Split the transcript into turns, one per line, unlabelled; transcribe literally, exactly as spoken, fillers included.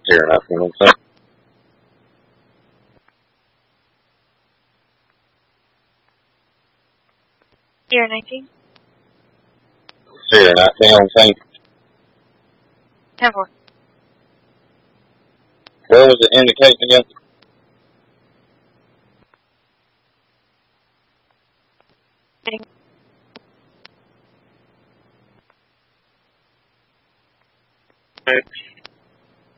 hear nothing. What's up?
Zero nineteen.
Zero nineteen on the same.
Ten four.
Where was it indicating again?
Thanks.